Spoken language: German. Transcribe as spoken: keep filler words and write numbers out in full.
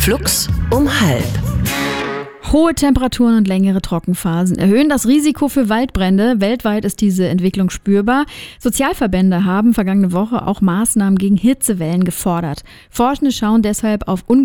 Flux um halb. Hohe Temperaturen und längere Trockenphasen erhöhen das Risiko für Waldbrände. Weltweit ist diese Entwicklung spürbar. Sozialverbände haben vergangene Woche auch Maßnahmen gegen Hitzewellen gefordert. Forschende schauen deshalb auf